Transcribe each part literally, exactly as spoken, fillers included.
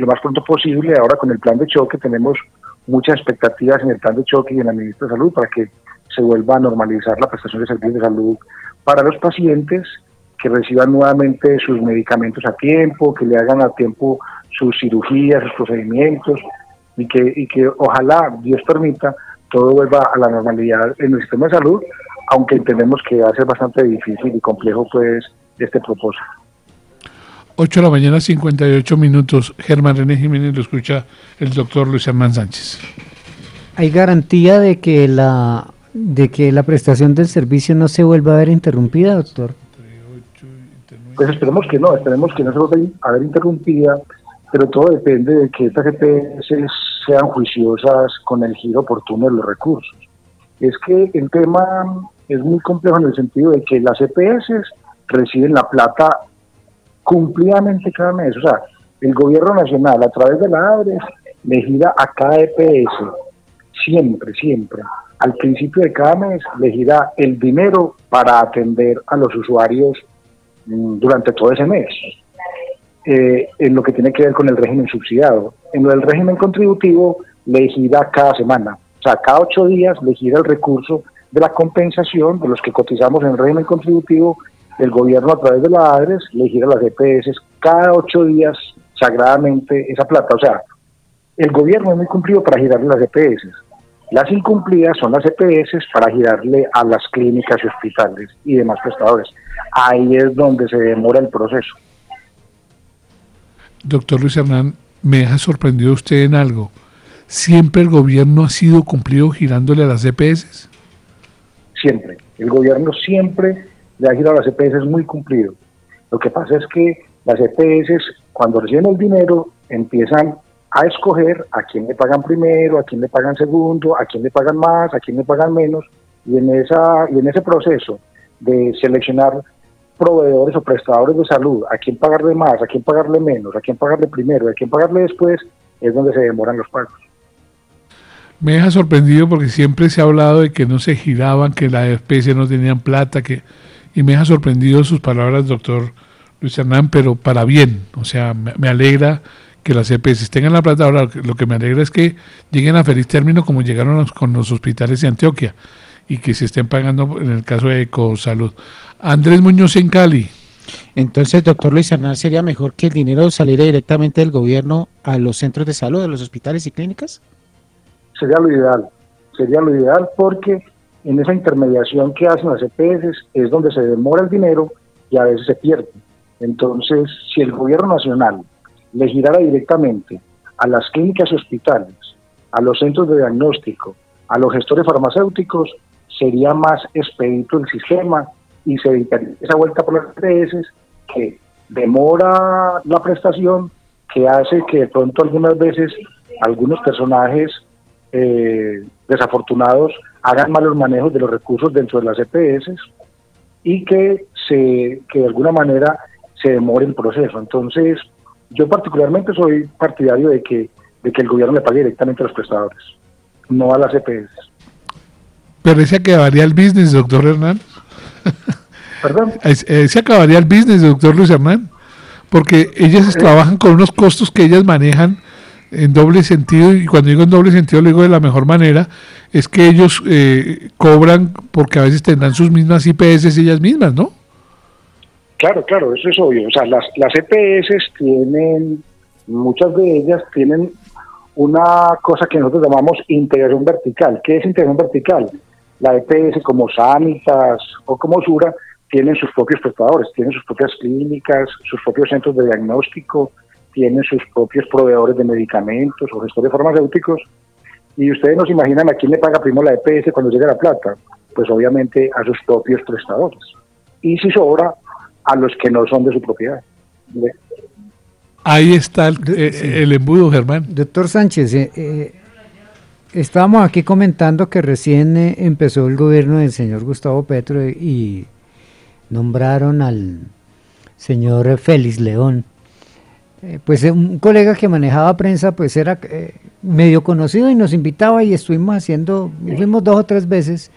lo más pronto posible. Ahora con el plan de choque tenemos muchas expectativas en el plan de choque y en la ministra de Salud para que se vuelva a normalizar la prestación de servicios de salud para los pacientes, que reciban nuevamente sus medicamentos a tiempo, que le hagan a tiempo sus cirugías, sus procedimientos, y que, y que ojalá, Dios permita, todo vuelva a la normalidad en el sistema de salud, aunque entendemos que va a ser bastante difícil y complejo pues este propósito. ocho de la mañana, cincuenta y ocho minutos. Germán René Jiménez, lo escucha el doctor Luis Hernán Sánchez. ¿Hay garantía de que la de que la prestación del servicio no se vuelva a ver interrumpida, doctor? Pues esperemos que no, esperemos que no se vuelva a ver interrumpida, pero todo depende de que estas E P S sean juiciosas con el giro oportuno de los recursos. Es que el tema es muy complejo en el sentido de que las E P S reciben la plata cumplidamente cada mes. O sea, el gobierno nacional a través de la ADRES le gira a cada E P S, siempre, siempre. Al principio de cada mes le gira el dinero para atender a los usuarios mmm, durante todo ese mes. Eh, en lo que tiene que ver con el régimen subsidiado. En lo del régimen contributivo le gira cada semana. O sea, cada ocho días le gira el recurso de la compensación de los que cotizamos en el régimen contributivo. El gobierno a través de la ADRES le gira a las E P S cada ocho días sagradamente esa plata. O sea, el gobierno es muy cumplido para girarle las E P S. Las incumplidas son las E P S para girarle a las clínicas y hospitales y demás prestadores. Ahí es donde se demora el proceso. Doctor Luis Hernán, me deja sorprendido usted en algo. ¿Siempre el gobierno ha sido cumplido girándole a las E P S? Siempre. El gobierno siempre le ha girado a las E P S muy cumplido. Lo que pasa es que las E P S, cuando reciben el dinero, empiezan a escoger a quién le pagan primero, a quién le pagan segundo, a quién le pagan más, a quién le pagan menos, y en esa y en ese proceso de seleccionar proveedores o prestadores de salud, a quién pagarle más, a quién pagarle menos, a quién pagarle primero, a quién pagarle después, es donde se demoran los pagos. Me deja sorprendido porque siempre se ha hablado de que no se giraban, que las E P S no tenían plata, que y me deja sorprendido sus palabras, doctor Luis Hernán, pero para bien. O sea, me, me alegra que las E P S tengan la plata. Ahora, lo que me alegra es que lleguen a feliz término como llegaron los, con los hospitales de Antioquia y que se estén pagando en el caso de Ecosalud. Andrés Muñoz en Cali. Entonces, doctor Luis Hernán, ¿sería mejor que el dinero saliera directamente del gobierno a los centros de salud, a los hospitales y clínicas? Sería lo ideal, sería lo ideal porque en esa intermediación que hacen las E P S es donde se demora el dinero y a veces se pierde. Entonces, si el gobierno nacional le girara directamente a las clínicas y hospitales, a los centros de diagnóstico, a los gestores farmacéuticos, sería más expedito el sistema y se evitaría esa vuelta por las E P S que demora la prestación, que hace que de pronto algunas veces algunos personajes eh, desafortunados hagan malos manejos de los recursos dentro de las E P S y que se que de alguna manera se demore el proceso. Entonces, yo particularmente soy partidario de que de que el gobierno le pague directamente a los prestadores, no a las E P S. Pero se acabaría el business, doctor Hernán. ¿Perdón? Se acabaría el business, doctor Luis Hernán, porque ellas trabajan con unos costos que ellas manejan en doble sentido, y cuando digo en doble sentido lo digo de la mejor manera, es que ellos eh, cobran porque a veces tendrán sus mismas I P S ellas mismas, ¿no? Claro, claro, eso es obvio. O sea, las, las E P S tienen, muchas de ellas tienen una cosa que nosotros llamamos integración vertical. ¿Qué es integración vertical? La E P S como Sanitas o como Sura tienen sus propios prestadores, tienen sus propias clínicas, sus propios centros de diagnóstico, tienen sus propios proveedores de medicamentos o gestores farmacéuticos, y ustedes no se imaginan a quién le paga primero la E P S cuando llega la plata, pues obviamente a sus propios prestadores, y si sobra, a los que no son de su propiedad. ¿Ve? Ahí está el, eh, sí. el embudo, Germán. Doctor Sánchez, eh, eh, estábamos aquí comentando que recién eh, empezó el gobierno del señor Gustavo Petro y nombraron al señor Félix León. Eh, pues un colega que manejaba prensa pues era eh, medio conocido y nos invitaba y estuvimos haciendo, fuimos dos o tres veces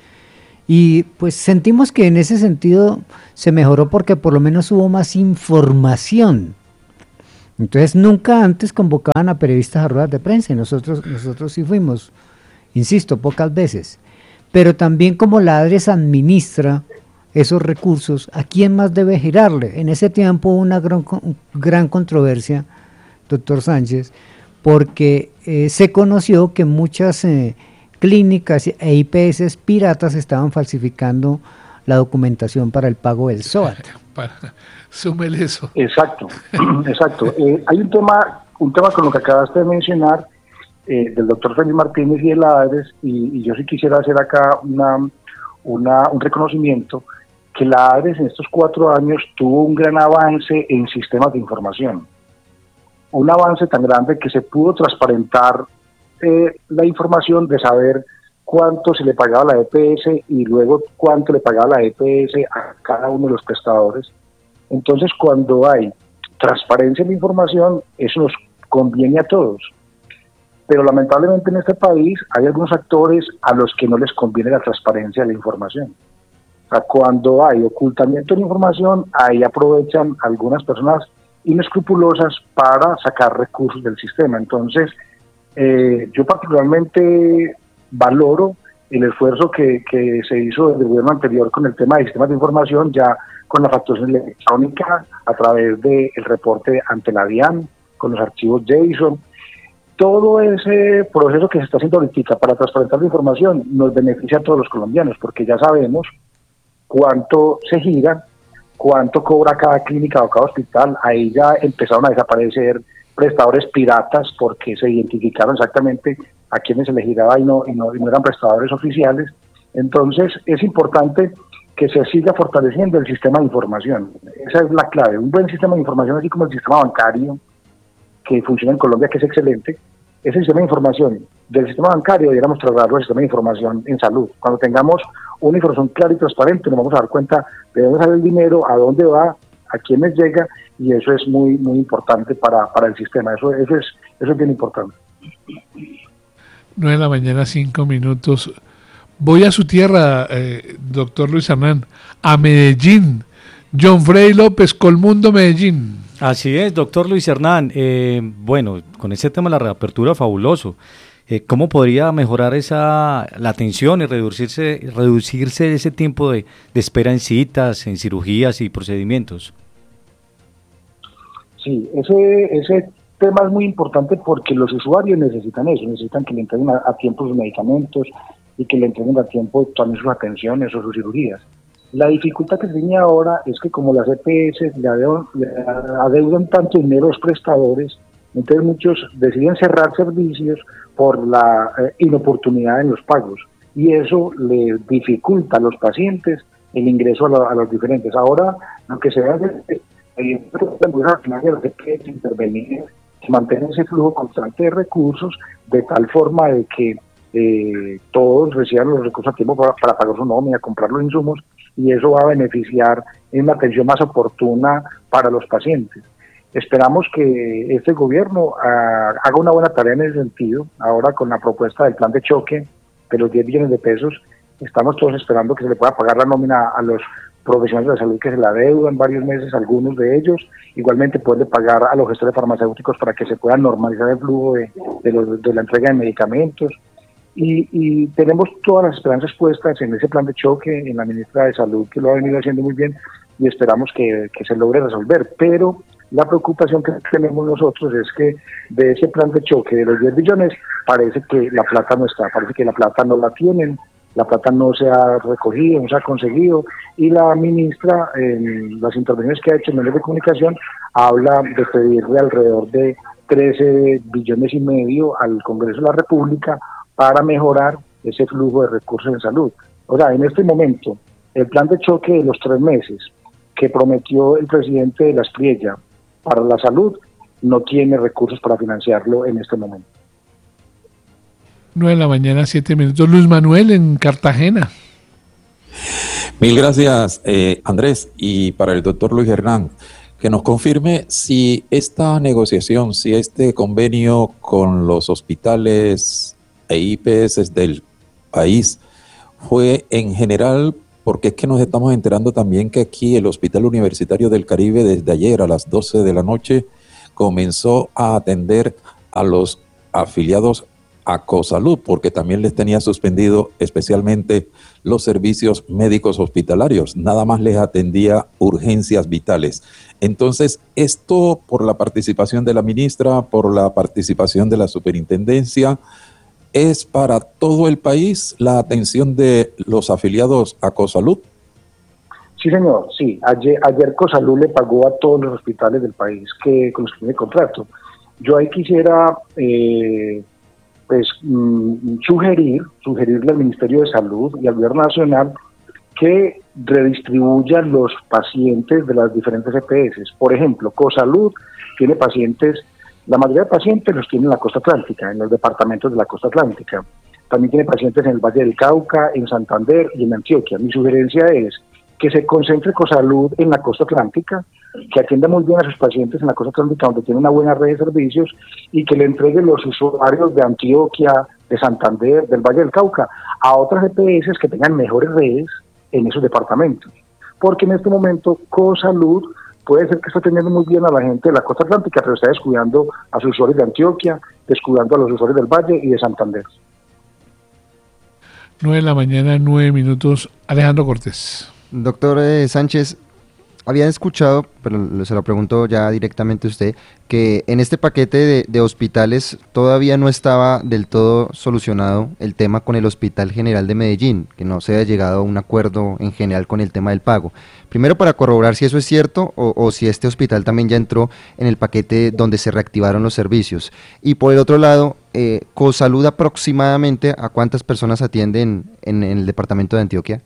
y pues sentimos que en ese sentido se mejoró porque por lo menos hubo más información Entonces nunca antes convocaban a periodistas a ruedas de prensa y nosotros, nosotros sí fuimos, insisto, pocas veces. Pero también como la ADRES administra esos recursos, ¿a quién más debe girarle? En ese tiempo hubo una gran, gran controversia, doctor Sánchez, porque eh, se conoció que muchas eh, clínicas e I P S piratas estaban falsificando la documentación para el pago del S O A T. Súmele eso. Exacto, exacto. Eh, hay un tema, un tema con lo que acabaste de mencionar, eh, del doctor Félix Martínez y de la ADRES, y, y yo sí quisiera hacer acá una, una, un reconocimiento, que la ADRES en estos cuatro años tuvo un gran avance en sistemas de información. Un avance tan grande que se pudo transparentar eh, la información de saber cuánto se le pagaba a la E P S y luego cuánto le pagaba la E P S a cada uno de los prestadores. Entonces, cuando hay transparencia en la información, eso nos conviene a todos. Pero lamentablemente en este país hay algunos actores a los que no les conviene la transparencia de la información. O sea, cuando hay ocultamiento de la información, ahí aprovechan algunas personas inescrupulosas para sacar recursos del sistema. Entonces, eh, yo particularmente valoro el esfuerzo que, que se hizo desde el gobierno anterior con el tema de sistemas de información, ya con la facturación electrónica a través del reporte ante la DIAN, con los archivos JSON. Todo ese proceso que se está haciendo ahorita para transparentar la información nos beneficia a todos los colombianos, porque ya sabemos cuánto se gira, cuánto cobra cada clínica o cada hospital. Ahí ya empezaron a desaparecer prestadores piratas porque se identificaron exactamente a quienes se les giraba y no, y no, y no eran prestadores oficiales. Entonces es importante que se siga fortaleciendo el sistema de información. Esa es la clave. Un buen sistema de información, así como el sistema bancario que funciona en Colombia, que es excelente, ese sistema de información del sistema bancario deberíamos trasladarlo al sistema de información en salud. Cuando tengamos una información clara y transparente, nos vamos a dar cuenta de dónde sale el dinero, a dónde va, a quiénes llega, y eso es muy muy importante para, para el sistema. Eso, eso, es, eso es bien importante. nueve de la mañana, cinco minutos. Voy a su tierra, eh, doctor Luis Hernán, a Medellín. John Frey López, Colmundo, Medellín. Así es, doctor Luis Hernán. Eh, bueno, con ese tema de la reapertura, fabuloso. Eh, ¿Cómo podría mejorar esa la atención y reducirse reducirse ese tiempo de, de espera en citas, en cirugías y procedimientos? Sí, ese, ese tema es muy importante porque los usuarios necesitan eso, necesitan que le entreguen a, a tiempo sus medicamentos y que le entreguen a tiempo también sus atenciones o sus cirugías. La dificultad que se tiene ahora es que como las E P S le adeudan, le adeudan tanto dinero a los prestadores, entonces muchos deciden cerrar servicios por la eh, inoportunidad en los pagos, y eso le dificulta a los pacientes el ingreso a, la, a los diferentes. Ahora, lo que se hace es intervenir, mantener ese flujo constante de recursos de tal forma de que eh, todos reciban los recursos a tiempo para, para pagar su nómina, comprar los insumos, y eso va a beneficiar en una atención más oportuna para los pacientes. Esperamos que este gobierno uh, haga una buena tarea en ese sentido. Ahora con la propuesta del plan de choque de los diez billones de pesos, estamos todos esperando que se le pueda pagar la nómina a los profesionales de la salud que se la deudan varios meses, algunos de ellos, igualmente poderle pagar a los gestores farmacéuticos para que se pueda normalizar el flujo de, de, los, de la entrega de medicamentos. Y, y tenemos todas las esperanzas puestas en ese plan de choque, en la ministra de Salud, que lo ha venido haciendo muy bien, y esperamos que, que se logre resolver. Pero la preocupación que tenemos nosotros es que de ese plan de choque de los diez billones, parece que la plata no está, parece que la plata no la tienen, la plata no se ha recogido, no se ha conseguido, y la ministra, en las intervenciones que ha hecho en medios de comunicación, habla de pedirle alrededor de trece billones y medio al Congreso de la República para mejorar ese flujo de recursos en salud. O sea, en este momento, el plan de choque de los tres meses que prometió el presidente de la Espriella para la salud no tiene recursos para financiarlo en este momento. nueve de la mañana, siete minutos. Luis Manuel en Cartagena. Mil gracias, eh, Andrés, y para el doctor Luis Hernán, que nos confirme si esta negociación, si este convenio con los hospitales e I P S del país fue en general, porque es que nos estamos enterando también que aquí el Hospital Universitario del Caribe desde ayer a las doce de la noche comenzó a atender a los afiliados a Cosalud, porque también les tenía suspendido especialmente los servicios médicos hospitalarios, nada más les atendía urgencias vitales. Entonces, esto por la participación de la ministra, por la participación de la superintendencia, ¿es para todo el país la atención de los afiliados a Cosalud? Sí, señor, sí. Ayer, ayer Cosalud le pagó a todos los hospitales del país que con los que tiene contrato. Yo ahí quisiera eh, pues mmm, sugerir, sugerirle al Ministerio de Salud y al Gobierno Nacional que redistribuyan los pacientes de las diferentes E P S. Por ejemplo, Cosalud tiene pacientes, la mayoría de pacientes los tiene en la costa atlántica, en los departamentos de la costa atlántica. También tiene pacientes en el Valle del Cauca, en Santander y en Antioquia. Mi sugerencia es que se concentre Cosalud en la costa atlántica, que atienda muy bien a sus pacientes en la costa atlántica, donde tiene una buena red de servicios, y que le entregue los usuarios de Antioquia, de Santander, del Valle del Cauca, a otras E P S que tengan mejores redes en esos departamentos. Porque en este momento Cosalud puede ser que esté atendiendo muy bien a la gente de la costa atlántica, pero está descuidando a sus usuarios de Antioquia, descuidando a los usuarios del Valle y de Santander. Nueve de la mañana, nueve minutos. Alejandro Cortés. Doctor eh, Sánchez, habían escuchado, pero se lo pregunto ya directamente a usted, que en este paquete de, de hospitales todavía no estaba del todo solucionado el tema con el Hospital General de Medellín, que no se había llegado a un acuerdo en general con el tema del pago. Primero, para corroborar si eso es cierto o, o si este hospital también ya entró en el paquete donde se reactivaron los servicios. Y por el otro lado, eh, Cosalud aproximadamente ¿a cuántas personas atienden en, en el departamento de Antioquia?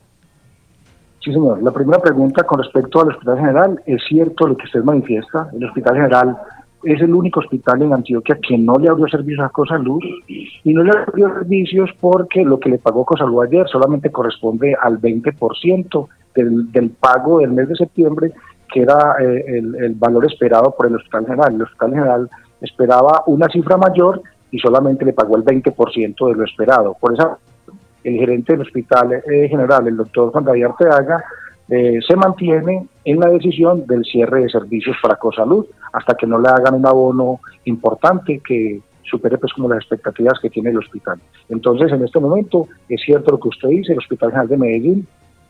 Sí, señor. La primera pregunta con respecto al Hospital General, es cierto lo que usted manifiesta. El Hospital General es el único hospital en Antioquia que no le abrió servicios a Cosalud, y no le abrió servicios porque lo que le pagó Cosalud ayer solamente corresponde al veinte por ciento del, del pago del mes de septiembre, que era eh, el, el valor esperado por el Hospital General. El Hospital General esperaba una cifra mayor y solamente le pagó el veinte por ciento de lo esperado. Por esa el gerente del Hospital eh, General, el doctor Juan David Arteaga, eh, se mantiene en la decisión del cierre de servicios para Cosalud hasta que no le hagan un abono importante que supere pues como las expectativas que tiene el hospital. Entonces, en este momento, es cierto lo que usted dice, el Hospital General de Medellín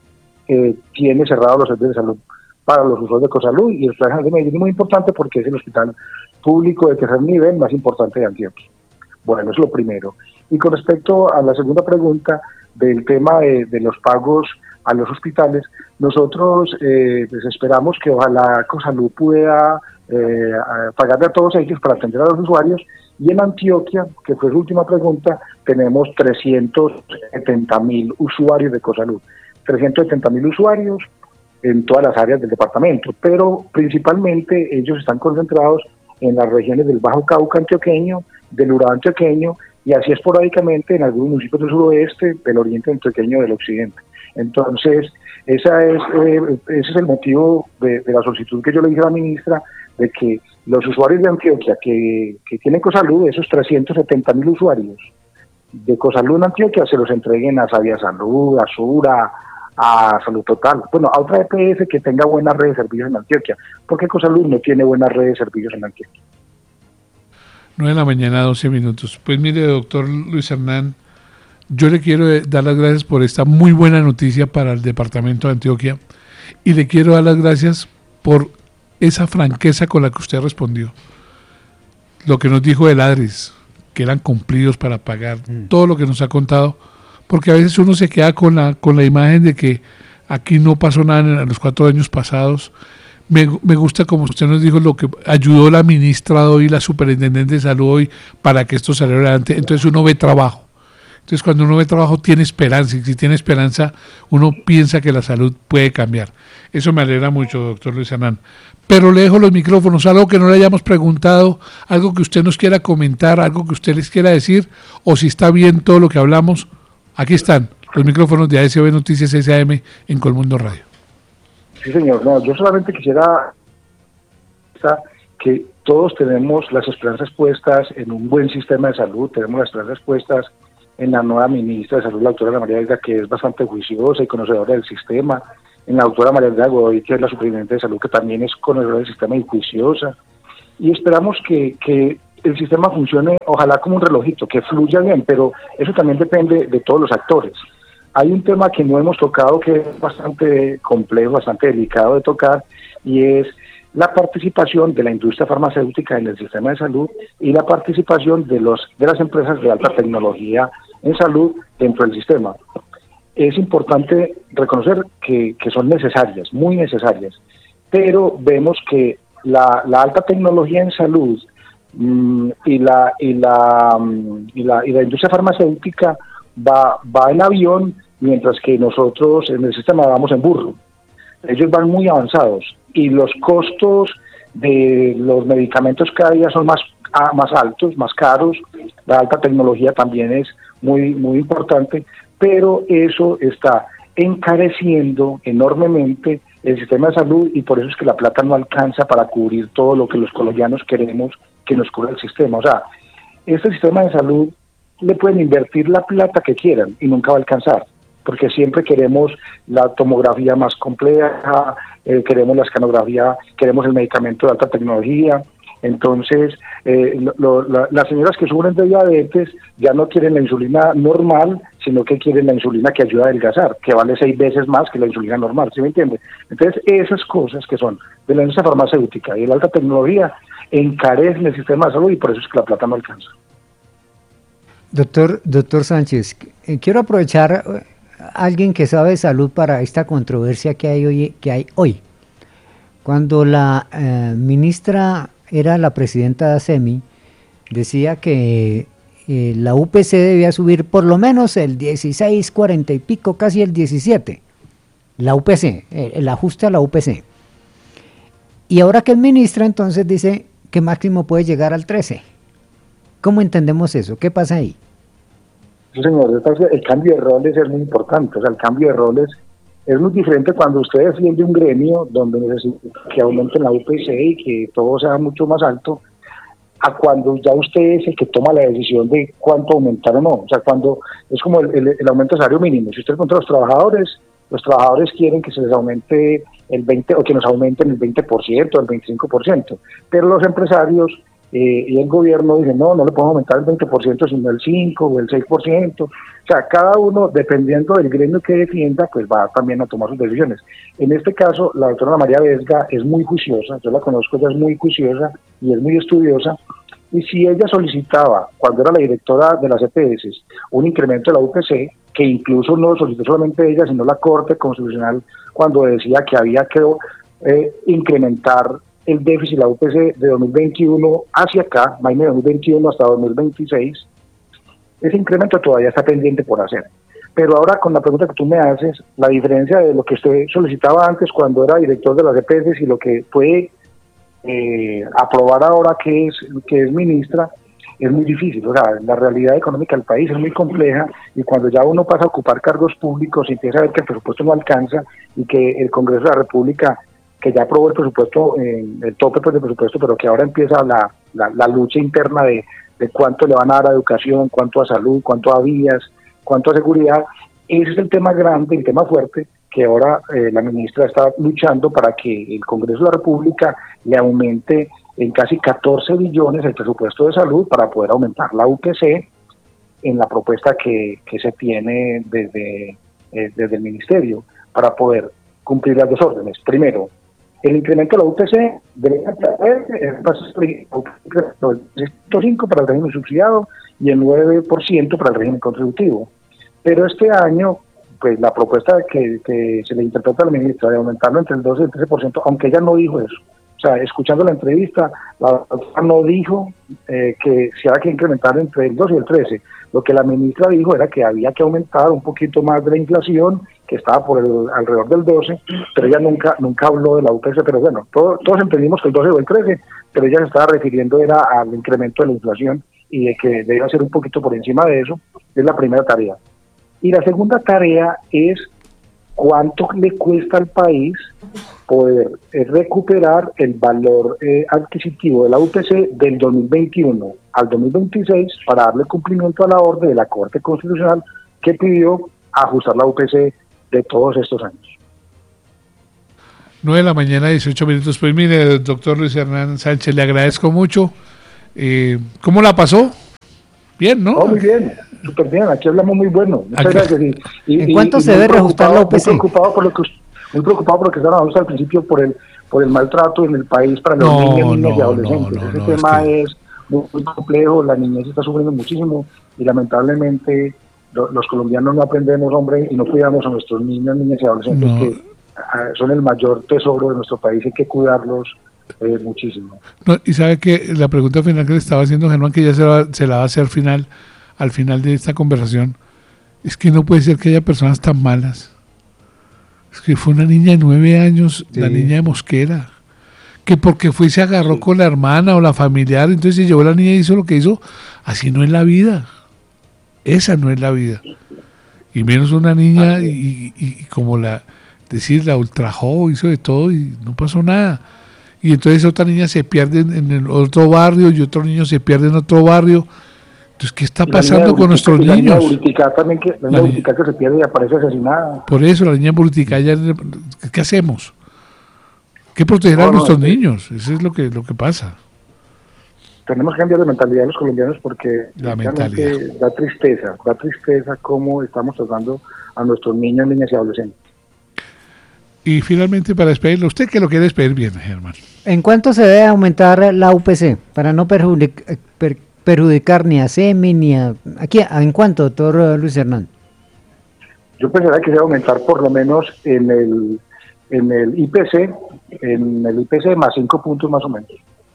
eh, tiene cerrados los servicios de salud para los usuarios de Cosalud, y el Hospital General de Medellín es muy importante porque es el hospital público de tercer nivel más importante de Antioquia. Bueno, es lo primero. Y con respecto a la segunda pregunta del tema de, de los pagos a los hospitales, nosotros eh, pues esperamos que ojalá Cosalud pueda eh, pagarle a todos ellos para atender a los usuarios, y en Antioquia, que fue su última pregunta, tenemos trescientos setenta mil usuarios de Cosalud, trescientos setenta mil usuarios en todas las áreas del departamento, pero principalmente ellos están concentrados en las regiones del Bajo Cauca antioqueño, del Urabá antioqueño, y así esporádicamente en algunos municipios del suroeste, del oriente antioqueño, del occidente. Entonces, esa es, eh, ese es el motivo de, de la solicitud que yo le dije a la ministra, de que los usuarios de Antioquia que, que tienen Cosalud, esos trescientos setenta mil usuarios de Cosalud en Antioquia, se los entreguen a Sabia Salud, a Sura, a Salud Total, bueno, a otra E P S que tenga buena red de servicios en Antioquia, porque Cosalud no tiene buena red de servicios en Antioquia. nueve de la mañana, doce minutos. Pues mire, doctor Luis Hernán, yo le quiero dar las gracias por esta muy buena noticia para el departamento de Antioquia, y le quiero dar las gracias por esa franqueza con la que usted respondió. Lo que nos dijo del ADRES, que eran cumplidos para pagar, mm. todo lo que nos ha contado, porque a veces uno se queda con la, con la imagen de que aquí no pasó nada en los cuatro años pasados. Me, me gusta, como usted nos dijo, lo que ayudó la ministra hoy, la superintendente de salud hoy, para que esto saliera adelante. Entonces uno ve trabajo. Entonces cuando uno ve trabajo tiene esperanza, y si tiene esperanza uno piensa que la salud puede cambiar. Eso me alegra mucho, doctor Luis Hernán. Pero le dejo los micrófonos, algo que no le hayamos preguntado, algo que usted nos quiera comentar, algo que usted les quiera decir, o si está bien todo lo que hablamos. Aquí están los micrófonos de A S B Noticias S A M en Colmundo Radio. Sí, señor. No, yo solamente quisiera que todos tenemos las esperanzas puestas en un buen sistema de salud, tenemos las esperanzas puestas en la nueva ministra de Salud, la doctora Ana María Elda, que es bastante juiciosa y conocedora del sistema, en la doctora María Elda Godoy, que es la superintendente de salud, que también es conocedora del sistema y juiciosa, y esperamos que, que el sistema funcione, ojalá como un relojito, que fluya bien, pero eso también depende de todos los actores. Hay un tema que no hemos tocado que es bastante complejo, bastante delicado de tocar, y es la participación de la industria farmacéutica en el sistema de salud y la participación de los de las empresas de alta tecnología en salud dentro del sistema. Es importante reconocer que, que son necesarias, muy necesarias, pero vemos que la, la alta tecnología en salud mmm, y, la, y, la, y, la, y la industria farmacéutica va, va en avión, mientras que nosotros en el sistema vamos en burro. Ellos van muy avanzados y los costos de los medicamentos cada día son más, más altos, más caros. La alta tecnología también es muy, muy importante, pero eso está encareciendo enormemente el sistema de salud y por eso es que la plata no alcanza para cubrir todo lo que los colombianos queremos que nos cubra el sistema. O sea, este sistema de salud le pueden invertir la plata que quieran y nunca va a alcanzar, porque siempre queremos la tomografía más compleja, eh, queremos la escanografía, queremos el medicamento de alta tecnología. Entonces, eh, lo, lo, la, las señoras que sufren de diabetes ya no quieren la insulina normal, sino que quieren la insulina que ayuda a adelgazar, que vale seis veces más que la insulina normal, ¿sí me entiende? Entonces, esas cosas que son de la industria farmacéutica y de la alta tecnología encarecen el sistema de salud y por eso es que la plata no alcanza. Doctor, doctor Sánchez, eh, quiero aprovechar a alguien que sabe de salud para esta controversia que hay hoy. Que hay hoy. Cuando la eh, ministra era la presidenta de ASEMI, decía que eh, la U P C debía subir por lo menos el dieciséis, cuarenta y pico, casi el diecisiete. La U P C, el, el ajuste a la U P C. Y ahora que es ministra, entonces dice que máximo puede llegar al trece. ¿Cómo entendemos eso? ¿Qué pasa ahí? Sí, señor, el cambio de roles es muy importante. O sea, el cambio de roles es muy diferente cuando usted defiende un gremio donde necesita que aumente la U P C y que todo sea mucho más alto, a cuando ya usted es el que toma la decisión de cuánto aumentar o no. O sea, cuando es como el, el, el aumento del salario mínimo. Si usted contra los trabajadores, los trabajadores quieren que se les aumente el veinte o que nos aumenten el veinte por ciento, el veinticinco por ciento, pero los empresarios eh, y el gobierno dicen no, no le podemos aumentar el veinte por ciento sino el cinco o el seis por ciento. O sea, cada uno, dependiendo del gremio que defienda, pues va también a tomar sus decisiones. En este caso, la doctora María Vesga es muy juiciosa, yo la conozco, ella es muy juiciosa y es muy estudiosa, y si ella solicitaba, cuando era la directora de las E P S, un incremento de la U P C, que incluso no solicitó solamente ella, sino la Corte Constitucional, cuando decía que había que eh, incrementar el déficit de la U P C de dos mil veintiuno hacia acá, más de dos mil veintiuno hasta dos mil veintiséis, ese incremento todavía está pendiente por hacer. Pero ahora con la pregunta que tú me haces, la diferencia de lo que usted solicitaba antes cuando era director de las E P S y lo que puede eh, aprobar ahora que es, que es ministra, es muy difícil. O sea, la realidad económica del país es muy compleja y cuando ya uno pasa a ocupar cargos públicos y empieza a ver que el presupuesto no alcanza y que el Congreso de la República, que ya aprobó el presupuesto, eh, el tope pues, del presupuesto, pero que ahora empieza la, la, la lucha interna de, de cuánto le van a dar a educación, cuánto a salud, cuánto a vías, cuánto a seguridad. Ese es el tema grande, el tema fuerte, que ahora eh, la ministra está luchando para que el Congreso de la República le aumente en casi catorce billones el presupuesto de salud para poder aumentar la U P C en la propuesta que, que se tiene desde, eh, desde el Ministerio para poder cumplir las dos órdenes. Primero, el incremento de la U P C debe traer el cinco para el régimen subsidiado y el nueve por ciento para el régimen contributivo. Pero este año, pues la propuesta que, que se le interpreta a la ministra de aumentarlo entre el doce y el trece por ciento, aunque ella no dijo eso. O sea, escuchando la entrevista, la doctora no dijo eh, que se había que incrementar entre el doce y el trece. Lo que la ministra dijo era que había que aumentar un poquito más de la inflación, que estaba por el, alrededor del doce, pero ella nunca nunca habló de la U P C. Pero bueno, todo, todos entendimos que el doce o el trece, pero ella se estaba refiriendo era al incremento de la inflación y de que debe ser un poquito por encima de eso. Es la primera tarea. Y la segunda tarea es cuánto le cuesta al país poder eh, recuperar el valor eh, adquisitivo de la U P C del dos mil veintiuno al dos mil veintiséis para darle cumplimiento a la orden de la Corte Constitucional que pidió ajustar la U P C de todos estos años. nueve de la mañana, dieciocho minutos. Pues mire, doctor Luis Hernán Sánchez, le agradezco mucho. Eh, ¿Cómo la pasó? Bien, ¿no? Oh, muy bien, súper bien. Aquí hablamos muy bueno. Muchas Aquí. gracias. Y, y, ¿En cuánto y, se y debe reajustar la U P C? Muy preocupado por lo que, muy preocupado por lo que estaban hablando al principio por el por el maltrato en el país para los No, niños, niñas no, y adolescentes. no, no, Ese no, tema es que- es muy, muy complejo. La niñez está sufriendo muchísimo y lamentablemente lo, los colombianos no aprendemos, hombre, y no cuidamos a nuestros niños, niñas y adolescentes No. que ah, son el mayor tesoro de nuestro país. Hay que cuidarlos eh, muchísimo. No, y sabe que la pregunta final que le estaba haciendo Germán, que ya se, va- se la va a hacer final, al final de esta conversación, es que no puede ser que haya personas tan malas. Es que fue una niña de nueve años, Sí. la niña de Mosquera, que porque fue y se agarró con la hermana o la familiar, entonces se llevó a la niña y hizo lo que hizo. Así no es la vida. Esa no es la vida. Y menos una niña y, y- y como la, decir, la ultrajó, hizo de todo y no pasó nada. Y entonces otra niña se pierde en, en el otro barrio y otro niño se pierde en otro barrio. Entonces, ¿qué está Y la niña pasando de con Buritica- nuestros y la niña de niños? Buritica también, que, la niña La de ni- Buritica que se pierde y aparece asesinada. Por eso, la niña Buriticaya, ¿qué hacemos? ¿Qué proteger a No, no, nuestros es que- niños? Eso es lo que, lo que pasa. Tenemos que cambiar de mentalidad los colombianos porque La realmente mentalidad. da tristeza, da tristeza cómo estamos tratando a nuestros niños, niñas y adolescentes. Y finalmente, para despedirlo, ¿usted qué lo quiere despedir bien, Germán? ¿En cuánto se debe aumentar la U P C para no perjudic- eh, per- perjudicar ni a SEMI ni a... Aquí, ¿en cuánto, doctor Luis Hernán? Yo pensaría que se debe aumentar por lo menos en el en el I P C, en el I P C más cinco puntos más o menos.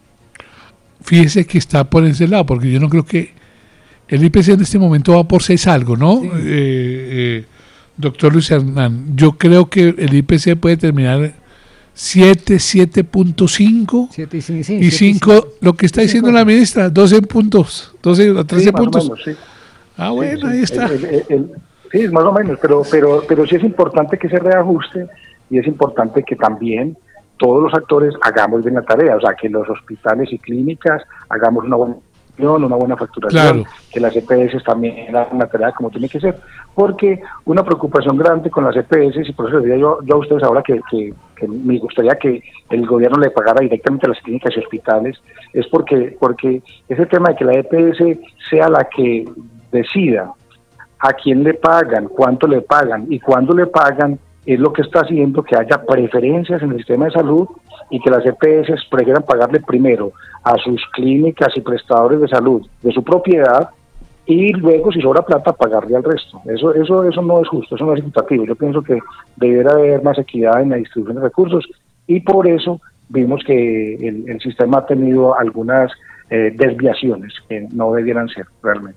Fíjese que está por ese lado, porque yo no creo que el I P C en este momento va por seis algo, ¿no? Eh, eh, doctor Luis Hernán, yo creo que el I P C puede terminar siete, siete punto cinco Siete y cinco, sí, y siete cinco, lo que está diciendo la ministra, doce puntos, doce o trece Sí, más o puntos. menos, sí. Ah, bueno, Sí, ahí sí. está. El- el- el- sí, más o menos, pero, pero, pero sí es importante que se reajuste y es importante que también todos los actores hagamos bien la tarea, o sea, que los hospitales y clínicas hagamos una buena gestión, una buena facturación, Claro. que las E P S también hagan la tarea como tiene que ser, porque una preocupación grande con las E P S, y por eso les diría yo, yo a ustedes ahora que, que, que me gustaría que el gobierno le pagara directamente a las clínicas y hospitales, es porque, porque ese tema de que la E P S sea la que decida a quién le pagan, cuánto le pagan y cuándo le pagan, es lo que está haciendo que haya preferencias en el sistema de salud y que las E P S prefieran pagarle primero a sus clínicas y prestadores de salud de su propiedad y luego, si sobra plata, pagarle al resto. Eso eso eso no es justo, eso no es equitativo. Yo pienso que debería haber más equidad en la distribución de recursos y por eso vimos que el, el sistema ha tenido algunas eh, desviaciones que no debieran ser realmente.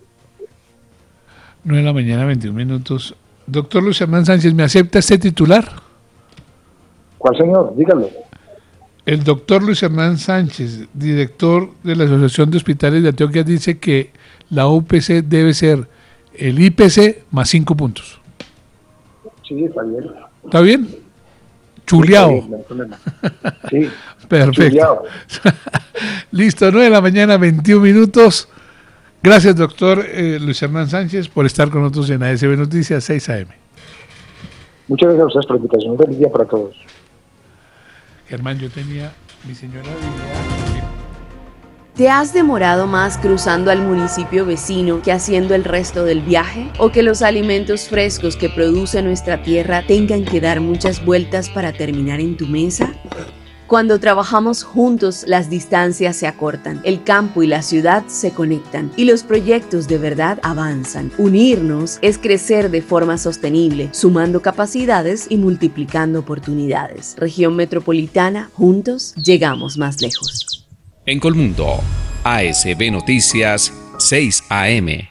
nueve de la mañana, veintiún minutos. Doctor Luis Hernán Sánchez, ¿me acepta este titular? ¿Cuál señor? Dígalo. El doctor Luis Hernán Sánchez, director de la Asociación de Hospitales de Antioquia, dice que la U P C debe ser el I P C más cinco puntos. Sí, está bien. ¿Está bien? Chuleado. Sí, está bien, no hay problema. Sí, Perfecto. chuleado. Listo, nueve de la mañana, veintiún minutos. Gracias, doctor eh, Luis Hernán Sánchez, por estar con nosotros en A S B Noticias seis A M. Muchas gracias a ustedes por la invitación. Un feliz día para todos. Germán, yo tenía mi señora Viviana. ¿Te has demorado más cruzando al municipio vecino que haciendo el resto del viaje? ¿O que los alimentos frescos que produce nuestra tierra tengan que dar muchas vueltas para terminar en tu mesa? Cuando trabajamos juntos, las distancias se acortan, el campo y la ciudad se conectan y los proyectos de verdad avanzan. Unirnos es crecer de forma sostenible, sumando capacidades y multiplicando oportunidades. Región Metropolitana, juntos llegamos más lejos. En Colmundo, A S B Noticias seis A M.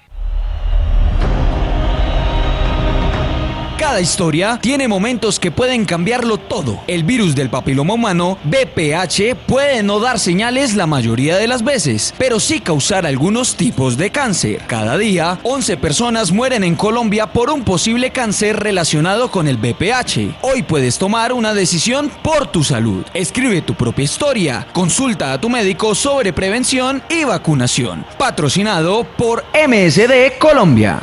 Cada historia tiene momentos que pueden cambiarlo todo. El virus del papiloma humano, V P H, puede no dar señales la mayoría de las veces, pero sí causar algunos tipos de cáncer. Cada día, once personas mueren en Colombia por un posible cáncer relacionado con el V P H. Hoy puedes tomar una decisión por tu salud. Escribe tu propia historia. Consulta a tu médico sobre prevención y vacunación. Patrocinado por M S D Colombia.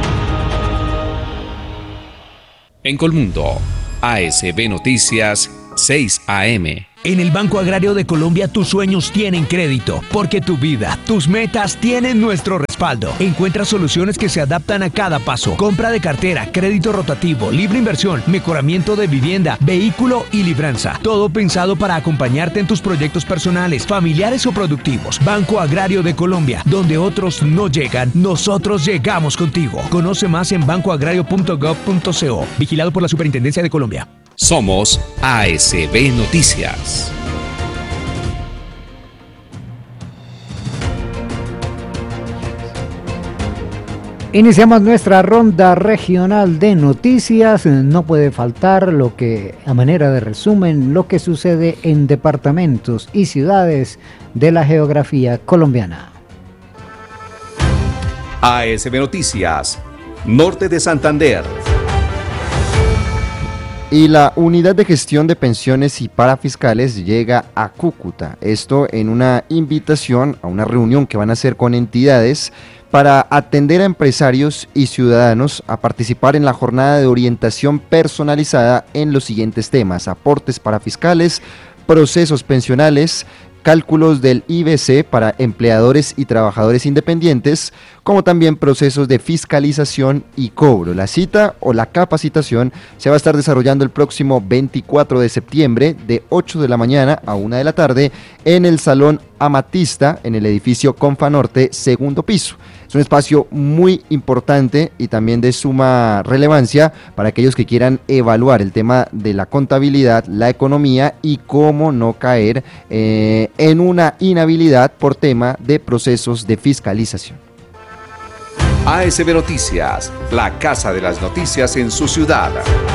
En Colmundo, A S B Noticias seis A M. En el Banco Agrario de Colombia tus sueños tienen crédito, porque tu vida, tus metas tienen nuestro respaldo. Encuentra soluciones que se adaptan a cada paso. Compra de cartera, crédito rotativo, libre inversión, mejoramiento de vivienda, vehículo y libranza. Todo pensado para acompañarte en tus proyectos personales, familiares o productivos. Banco Agrario de Colombia, donde otros no llegan, nosotros llegamos contigo. Conoce más en banco agrario punto gov punto co. Vigilado por la Superintendencia de Colombia. Somos A S B Noticias. Iniciamos nuestra ronda regional de noticias. No puede faltar lo que, a manera de resumen, lo que sucede en departamentos y ciudades de la geografía colombiana. A S B Noticias, Norte de Santander. Y la Unidad de Gestión de Pensiones y Parafiscales llega a Cúcuta. Esto en una invitación a una reunión que van a hacer con entidades para atender a empresarios y ciudadanos a participar en la jornada de orientación personalizada en los siguientes temas: aportes parafiscales, procesos pensionales, cálculos del I B C para empleadores y trabajadores independientes, como también procesos de fiscalización y cobro. La cita o la capacitación se va a estar desarrollando el próximo veinticuatro de septiembre de ocho de la mañana a una de la tarde en el Salón Amatista en el edificio Confanorte, segundo piso. Es un espacio muy importante y también de suma relevancia para aquellos que quieran evaluar el tema de la contabilidad, la economía y cómo no caer eh, en una inhabilidad por tema de procesos de fiscalización. A S B Noticias, la casa de las noticias en su ciudad.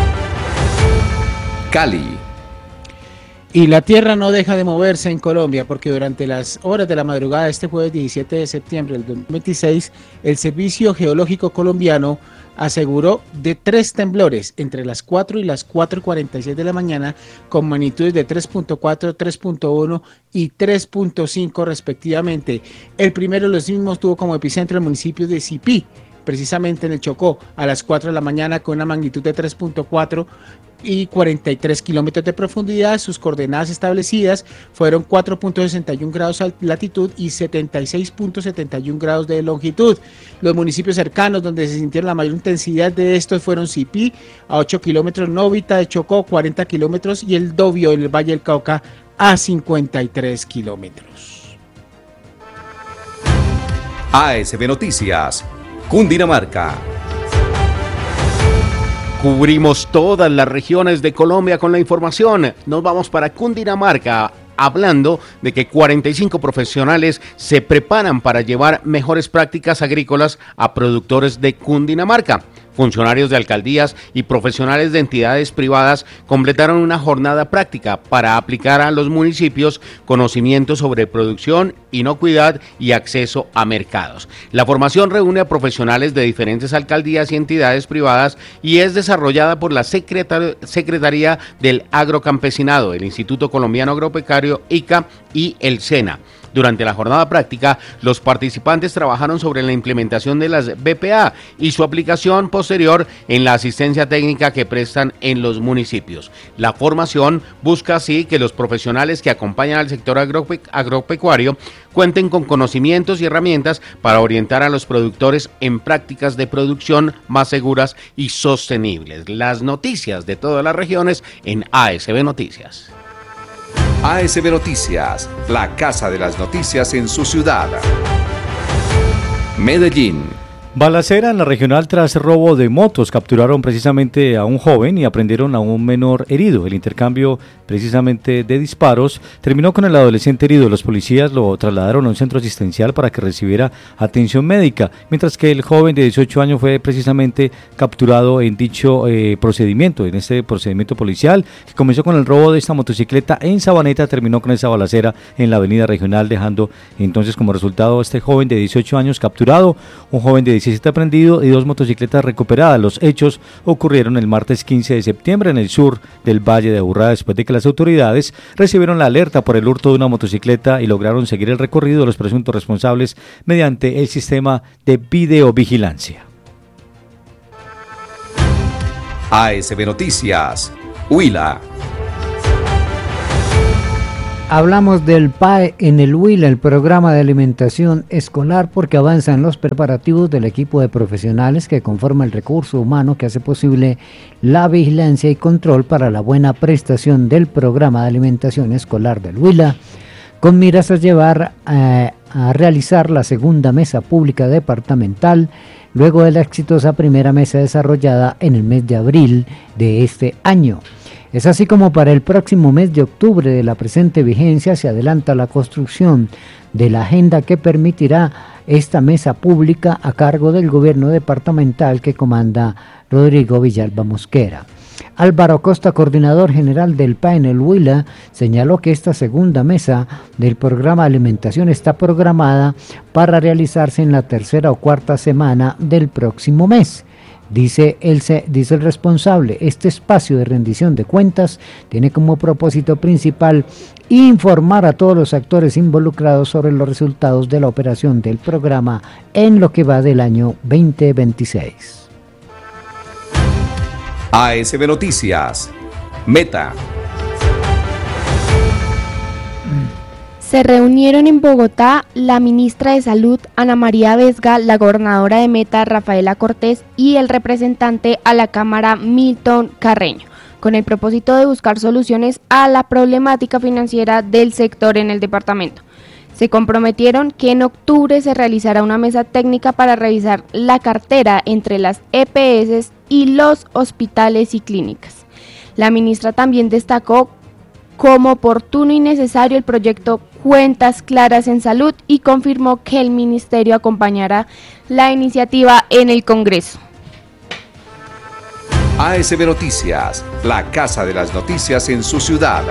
Cali. Y la tierra no deja de moverse en Colombia, porque durante las horas de la madrugada de este jueves diecisiete de septiembre del dos mil veintiséis, el Servicio Geológico Colombiano aseguró de tres temblores entre las cuatro y las cuatro y cuarenta y seis de la mañana, con magnitudes de tres punto cuatro, tres punto uno y tres punto cinco respectivamente. El primero de los mismos tuvo como epicentro el municipio de Sipí, precisamente en el Chocó, a las cuatro de la mañana, con una magnitud de tres punto cuatro y cuarenta y tres kilómetros de profundidad. Sus coordenadas establecidas fueron cuatro punto sesenta y uno grados de latitud y setenta y seis punto setenta y uno grados de longitud. Los municipios cercanos donde se sintieron la mayor intensidad de estos fueron Sipí, a ocho kilómetros, Novita de Chocó, cuarenta kilómetros, y el Dobio en el Valle del Cauca, a cincuenta y tres kilómetros. A S B Noticias, Cundinamarca. Cubrimos todas las regiones de Colombia con la información. Nos vamos para Cundinamarca, hablando de que cuarenta y cinco profesionales se preparan para llevar mejores prácticas agrícolas a productores de Cundinamarca. Funcionarios de alcaldías y profesionales de entidades privadas completaron una jornada práctica para aplicar a los municipios conocimientos sobre producción, inocuidad y acceso a mercados. La formación reúne a profesionales de diferentes alcaldías y entidades privadas y es desarrollada por la Secretar- Secretaría del Agrocampesinado, el Instituto Colombiano Agropecuario, I C A, y el SENA. Durante la jornada práctica, los participantes trabajaron sobre la implementación de las B P A y su aplicación posterior en la asistencia técnica que prestan en los municipios. La formación busca así que los profesionales que acompañan al sector agrope- agropecuario cuenten con conocimientos y herramientas para orientar a los productores en prácticas de producción más seguras y sostenibles. Las noticias de todas las regiones en A S B Noticias. A S B Noticias, la casa de las noticias en su ciudad. Medellín. Balacera en la regional tras robo de motos. Capturaron precisamente a un joven y aprendieron a un menor herido. El intercambio precisamente de disparos terminó con el adolescente herido. Los policías lo trasladaron a un centro asistencial para que recibiera atención médica, mientras que el joven de dieciocho años fue precisamente capturado en dicho eh, procedimiento, en este procedimiento policial que comenzó con el robo de esta motocicleta en Sabaneta, terminó con esa balacera en la avenida regional, dejando entonces como resultado a este joven de dieciocho años capturado, un joven de diecisiete aprendido y dos motocicletas recuperadas. Los hechos ocurrieron el martes quince de septiembre en el sur del Valle de Aburrá, después de que las autoridades recibieron la alerta por el hurto de una motocicleta y lograron seguir el recorrido de los presuntos responsables mediante el sistema de videovigilancia. A S B Noticias, Huila. Hablamos del P A E en el Huila, el programa de alimentación escolar, porque avanzan los preparativos del equipo de profesionales que conforma el recurso humano que hace posible la vigilancia y control para la buena prestación del programa de alimentación escolar del Huila, con miras a llevar eh, a realizar la segunda mesa pública departamental, luego de la exitosa primera mesa desarrollada en el mes de abril de este año. Es así como para el próximo mes de octubre de la presente vigencia se adelanta la construcción de la agenda que permitirá esta mesa pública a cargo del gobierno departamental que comanda Rodrigo Villalba Mosquera. Álvaro Costa, coordinador general del P A E en el Huila, señaló que esta segunda mesa del programa de alimentación está programada para realizarse en la tercera o cuarta semana del próximo mes. Dice el, dice el responsable, este espacio de rendición de cuentas tiene como propósito principal informar a todos los actores involucrados sobre los resultados de la operación del programa en lo que va del año veinte veintiséis. A S B Noticias, Meta. Se reunieron en Bogotá la ministra de Salud, Ana María Vesga, la gobernadora de Meta, Rafaela Cortés, y el representante a la Cámara, Milton Carreño, con el propósito de buscar soluciones a la problemática financiera del sector en el departamento. Se comprometieron que en octubre se realizará una mesa técnica para revisar la cartera entre las E P S y los hospitales y clínicas. La ministra también destacó como oportuno y necesario el proyecto Cuentas Claras en Salud y confirmó que el ministerio acompañará la iniciativa en el Congreso. A S B Noticias, la casa de las noticias en su ciudad.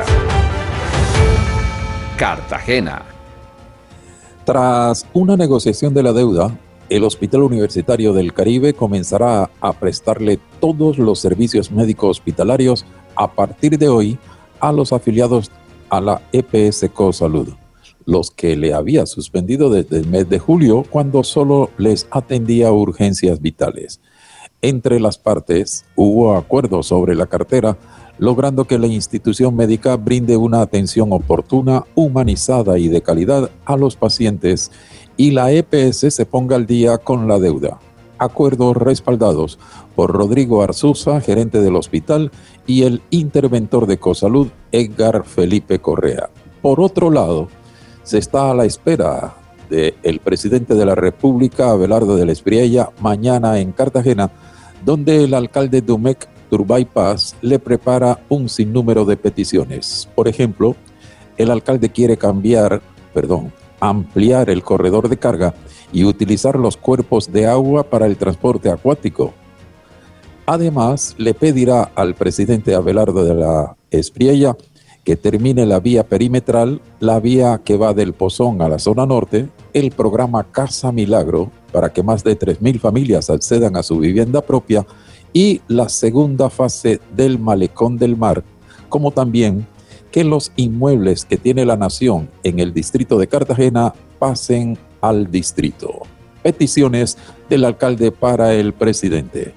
Cartagena. Tras una negociación de la deuda, el Hospital Universitario del Caribe comenzará a prestarle todos los servicios médicos hospitalarios a partir de hoy a los afiliados a la E P S Cosalud, los que le había suspendido desde el mes de julio cuando solo les atendía urgencias vitales. Entre las partes hubo acuerdo sobre la cartera, logrando que la institución médica brinde una atención oportuna, humanizada y de calidad a los pacientes y la E P S se ponga al día con la deuda. Acuerdos respaldados por Rodrigo Arzuza, gerente del hospital, y el interventor de Cosalud, Edgar Felipe Correa. Por otro lado, se está a la espera del presidente de la República, Abelardo de la Espriella, mañana en Cartagena, donde el alcalde Dumec, Turbay Paz, le prepara un sinnúmero de peticiones. Por ejemplo, el alcalde quiere cambiar, perdón, ampliar el corredor de carga y utilizar los cuerpos de agua para el transporte acuático. Además, le pedirá al presidente Abelardo de la Espriella que termine la vía perimetral, la vía que va del Pozón a la zona norte, el programa Casa Milagro, para que más de tres mil familias accedan a su vivienda propia, y la segunda fase del Malecón del Mar, como también que los inmuebles que tiene la nación en el distrito de Cartagena pasen al distrito. Peticiones del alcalde para el presidente.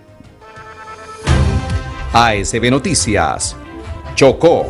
A S B Noticias, Chocó.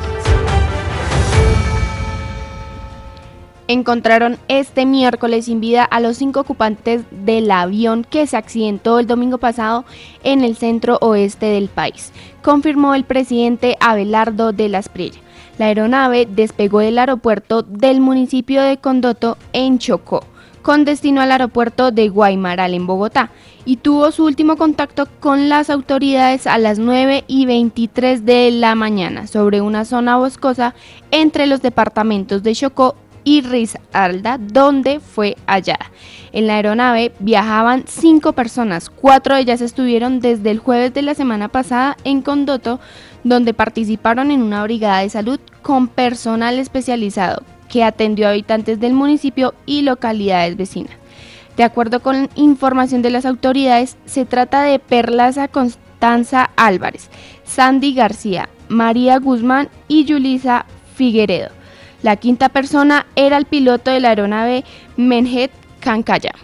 Encontraron este miércoles sin vida a los cinco ocupantes del avión que se accidentó el domingo pasado en el centro oeste del país, confirmó el presidente Abelardo de la Espriella. La aeronave despegó del aeropuerto del municipio de Condoto en Chocó, con destino al aeropuerto de Guaymaral en Bogotá, y tuvo su último contacto con las autoridades a las nueve y veintitrés de la mañana sobre una zona boscosa entre los departamentos de Chocó y Risaralda, donde fue hallada. En la aeronave viajaban cinco personas, cuatro de ellas estuvieron desde el jueves de la semana pasada en Condoto, donde participaron en una brigada de salud con personal especializado que atendió a habitantes del municipio y localidades vecinas. De acuerdo con información de las autoridades, se trata de Perlaza Constanza Álvarez, Sandy García, María Guzmán y Yulisa Figueredo. La quinta persona era el piloto de la aeronave Menjet Cancaya.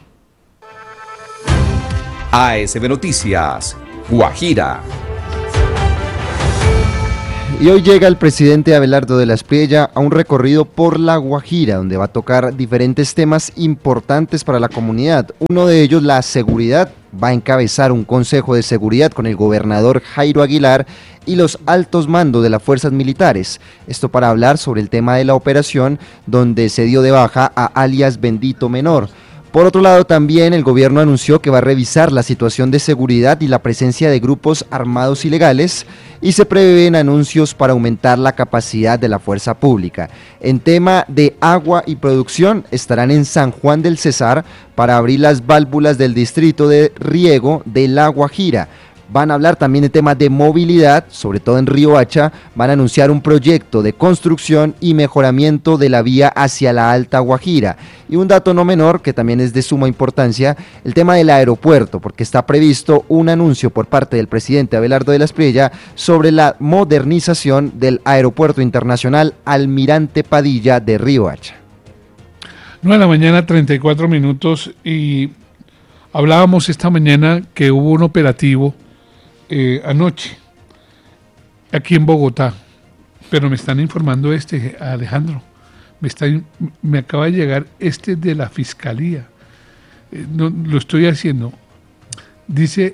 A S B Noticias, Guajira. Y hoy llega el presidente Abelardo de la Espriella a un recorrido por La Guajira, donde va a tocar diferentes temas importantes para la comunidad. Uno de ellos, la seguridad. Va a encabezar un consejo de seguridad con el gobernador Jairo Aguilar y los altos mandos de las fuerzas militares. Esto para hablar sobre el tema de la operación donde se dio de baja a alias Bendito Menor. Por otro lado, también el gobierno anunció que va a revisar la situación de seguridad y la presencia de grupos armados ilegales y se prevén anuncios para aumentar la capacidad de la fuerza pública. En tema de agua y producción, estarán en San Juan del Cesar para abrir las válvulas del distrito de riego de La Guajira. Van a hablar también de temas de movilidad, sobre todo en Riohacha. Van a anunciar un proyecto de construcción y mejoramiento de la vía hacia la Alta Guajira. Y un dato no menor, que también es de suma importancia, el tema del aeropuerto, porque está previsto un anuncio por parte del presidente Abelardo de la Espriella sobre la modernización del Aeropuerto Internacional Almirante Padilla de Riohacha. nueve de la mañana, treinta y cuatro minutos, y hablábamos esta mañana que hubo un operativo Eh, anoche, aquí en Bogotá, pero me están informando este, Alejandro, me, está, me acaba de llegar este de la Fiscalía, eh, no, lo estoy haciendo, dice,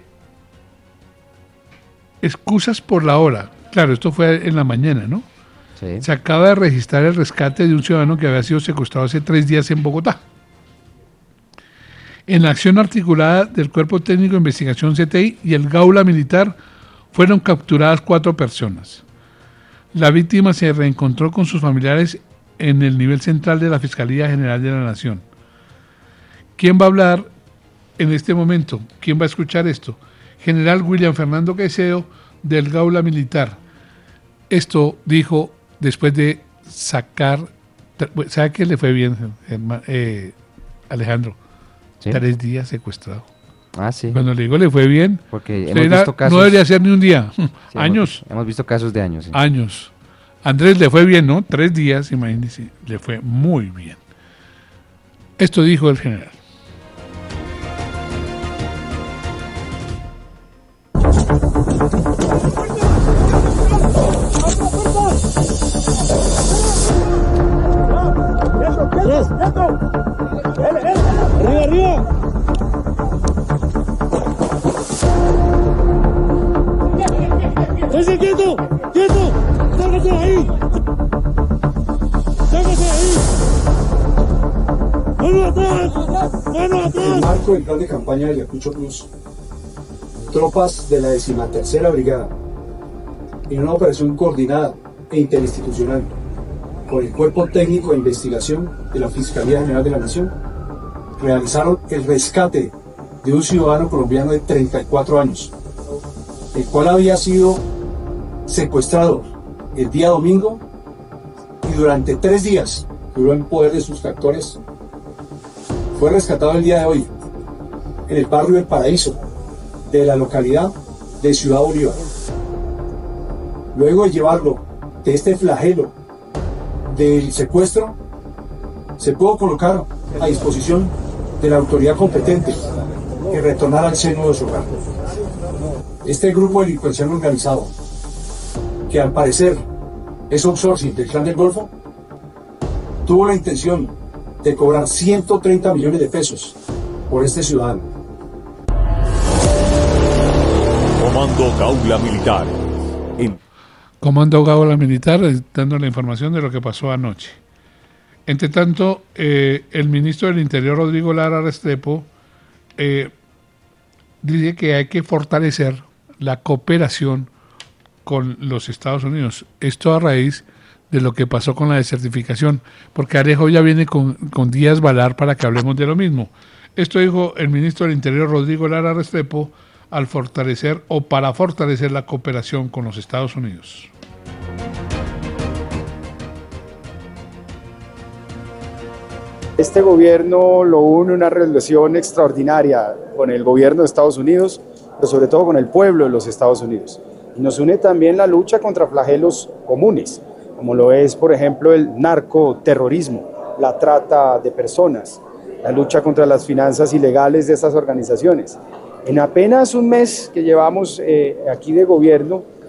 excusas por la hora, claro, esto fue en la mañana, ¿no? Sí. Se acaba de registrar el rescate de un ciudadano que había sido secuestrado hace tres días en Bogotá. En la acción articulada del Cuerpo Técnico de Investigación C T I y el Gaula Militar fueron capturadas cuatro personas. La víctima se reencontró con sus familiares en el nivel central de la Fiscalía General de la Nación. ¿Quién va a hablar en este momento? ¿Quién va a escuchar esto? General William Fernando Caicedo del Gaula Militar. Esto dijo después de sacar... ¿Sabe qué le fue bien, eh, Alejandro? ¿Sí? Tres días secuestrado. Ah, sí. Cuando le digo le fue bien, porque hemos era, visto casos, no debería ser ni un día, sí, años. Hemos, hemos visto casos de años. Sí. Años. Andrés le fue bien, ¿no? Tres días, imagínense, le fue muy bien. Esto dijo el general. ¡Arriba, arriba! ¡Cállese quieto! ¡Quieto! ¡Sálgase de ahí! ¡Sálgase de ahí! ¡Mano atrás! ¡Mano atrás! En el marco del plan de campaña de Ayacucho Plus, tropas de la decimatercera Brigada, en una operación coordinada e interinstitucional con el Cuerpo Técnico de Investigación de la Fiscalía General de la Nación, realizaron el rescate de un ciudadano colombiano de treinta y cuatro años, el cual había sido secuestrado el día domingo y durante tres días duró en poder de sus captores. Fue rescatado el día de hoy en el barrio El Paraíso de la localidad de Ciudad Bolívar. Luego de llevarlo de este flagelo del secuestro, se pudo colocar a disposición de la autoridad competente que retornara al seno de su hogar. Este grupo delincuencial organizado, que al parecer es outsourcing del Clan del Golfo, tuvo la intención de cobrar ciento treinta millones de pesos por este ciudadano. Comando Gaula Militar. En... Comando Gaula Militar, dando la información de lo que pasó anoche. Entre tanto, eh, el ministro del Interior, Rodrigo Lara Restrepo, eh, dice que hay que fortalecer la cooperación con los Estados Unidos. Esto a raíz de lo que pasó con la desertificación, porque Alejo ya viene con, con Díaz Valar para que hablemos de lo mismo. Esto dijo el ministro del Interior, Rodrigo Lara Restrepo, al fortalecer o para fortalecer la cooperación con los Estados Unidos. Este gobierno lo une una relación extraordinaria con el gobierno de Estados Unidos, pero sobre todo con el pueblo de los Estados Unidos. Y nos une también la lucha contra flagelos comunes, como lo es, por ejemplo, el narcoterrorismo, la trata de personas, la lucha contra las finanzas ilegales de estas organizaciones. En apenas un mes que llevamos eh, aquí de gobierno,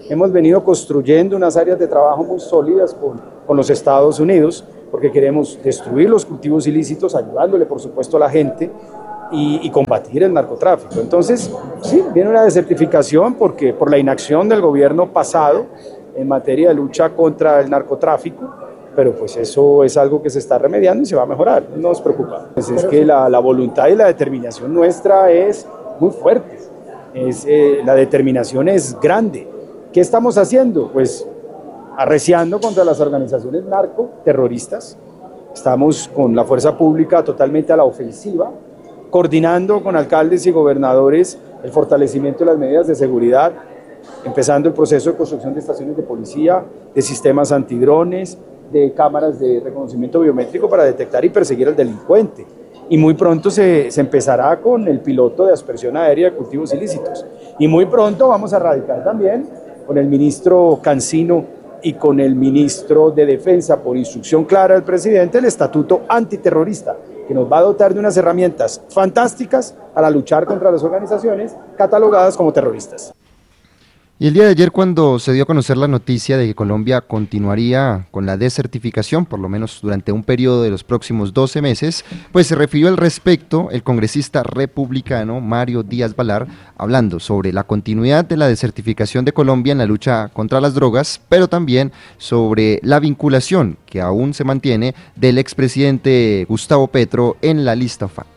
hemos venido construyendo unas áreas de trabajo muy sólidas con, con los Estados Unidos, porque queremos destruir los cultivos ilícitos, ayudándole por supuesto a la gente y, y combatir el narcotráfico. Entonces, sí, viene una desertificación porque, por la inacción del gobierno pasado en materia de lucha contra el narcotráfico, pero pues eso es algo que se está remediando y se va a mejorar, no nos preocupa. Pues es que la, la voluntad y la determinación nuestra es muy fuerte, es, eh, la determinación es grande. ¿Qué estamos haciendo? Pues arreciando contra las organizaciones narcoterroristas, estamos con la fuerza pública totalmente a la ofensiva, coordinando con alcaldes y gobernadores el fortalecimiento de las medidas de seguridad, empezando el proceso de construcción de estaciones de policía, de sistemas antidrones, de cámaras de reconocimiento biométrico para detectar y perseguir al delincuente. Y muy pronto se, se empezará con el piloto de aspersión aérea de cultivos ilícitos. Y muy pronto vamos a radicar también con el ministro Cancino y con el ministro de Defensa, por instrucción clara del presidente, el estatuto antiterrorista, que nos va a dotar de unas herramientas fantásticas para luchar contra las organizaciones catalogadas como terroristas. Y el día de ayer, cuando se dio a conocer la noticia de que Colombia continuaría con la desertificación, por lo menos durante un periodo de los próximos doce meses, pues se refirió al respecto el congresista republicano Mario Díaz Balar, hablando sobre la continuidad de la desertificación de Colombia en la lucha contra las drogas, pero también sobre la vinculación que aún se mantiene del expresidente Gustavo Petro en la lista F A C.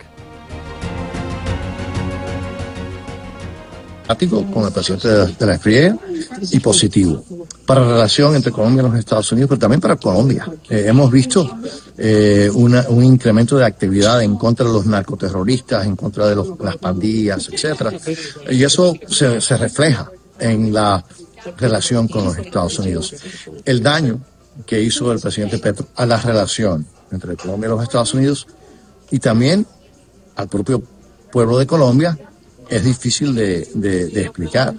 Con el presidente de la F I E y positivo para la relación entre Colombia y los Estados Unidos, pero también para Colombia. Eh, hemos visto eh, una, un incremento de actividad en contra de los narcoterroristas, en contra de los, las pandillas, etcétera, y eso se, se refleja en la relación con los Estados Unidos. El daño que hizo el presidente Petro a la relación entre Colombia y los Estados Unidos y también al propio pueblo de Colombia es difícil de, de, de explicar,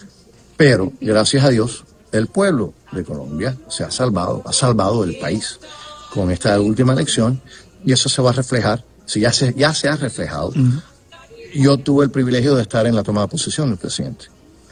pero gracias a Dios el pueblo de Colombia se ha salvado, ha salvado el país con esta última elección y eso se va a reflejar, si ya se, ya se ha reflejado. Uh-huh. Yo tuve el privilegio de estar en la toma de posesión del presidente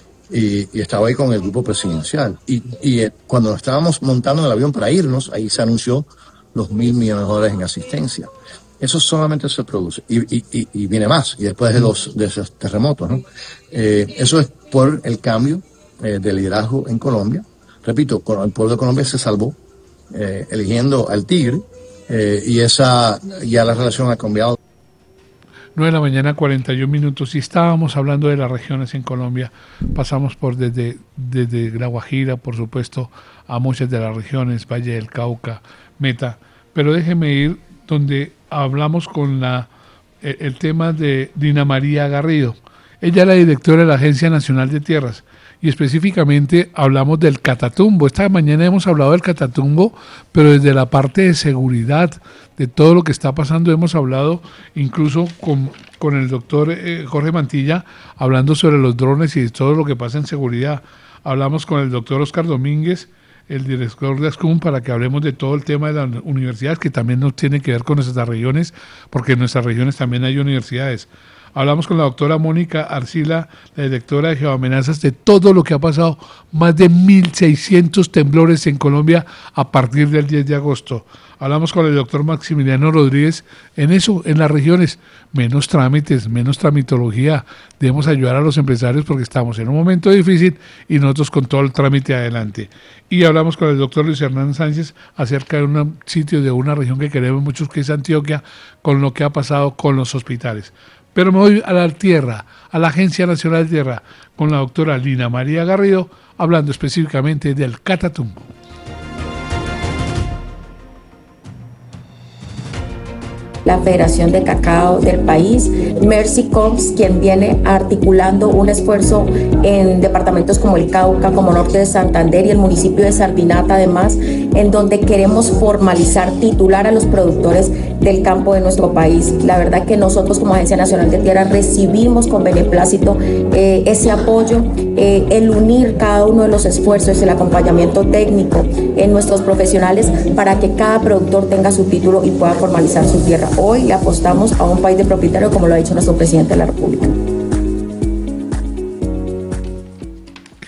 y, y estaba ahí con el grupo presidencial y, y eh, cuando estábamos montando en el avión para irnos, ahí se anunció los mil millones de dólares en asistencia. Eso solamente se produce y, y, y, y viene más, y después de los de esos terremotos, ¿no? Eh, eso es por el cambio eh, de liderazgo en Colombia. Repito, el pueblo de Colombia se salvó eh, eligiendo al tigre eh, y esa ya la relación ha cambiado. nueve de la mañana, cuarenta y un minutos, y estábamos hablando de las regiones en Colombia. Pasamos por desde, desde La Guajira, por supuesto, a muchas de las regiones, Valle del Cauca, Meta, pero déjeme ir donde hablamos con la, el, el tema de Dina María Garrido. Ella es la directora de la Agencia Nacional de Tierras y específicamente hablamos del Catatumbo. Esta mañana hemos hablado del Catatumbo, pero desde la parte de seguridad, de todo lo que está pasando. Hemos hablado incluso con, con el doctor eh, Jorge Mantilla, hablando sobre los drones y todo lo que pasa en seguridad. Hablamos con el doctor Oscar Domínguez, el director de ASCUM, para que hablemos de todo el tema de las universidades, que también nos tiene que ver con nuestras regiones, porque en nuestras regiones también hay universidades. Hablamos con la doctora Mónica Arcila, la directora de Geoamenazas, de todo lo que ha pasado, más de mil seiscientos temblores en Colombia a partir del diez de agosto. Hablamos con el doctor Maximiliano Rodríguez en eso, en las regiones, menos trámites, menos tramitología, debemos ayudar a los empresarios porque estamos en un momento difícil y nosotros con todo el trámite adelante. Y hablamos con el doctor Luis Hernán Sánchez acerca de un sitio de una región que queremos mucho, que es Antioquia, con lo que ha pasado con los hospitales. Pero me voy a la tierra, a la Agencia Nacional de Tierra, con la doctora Dina María Garrido, hablando específicamente del Catatumbo. La Federación de Cacao del país, Mercy Corps, quien viene articulando un esfuerzo en departamentos como el Cauca, como Norte de Santander y el municipio de Sardinata, además, en donde queremos formalizar, titular a los productores del campo de nuestro país. La verdad que nosotros como Agencia Nacional de Tierra recibimos con beneplácito eh, ese apoyo, eh, el unir cada uno de los esfuerzos, el acompañamiento técnico en nuestros profesionales para que cada productor tenga su título y pueda formalizar su tierra. Hoy le apostamos a un país de propietario, como lo ha dicho nuestro presidente de la República.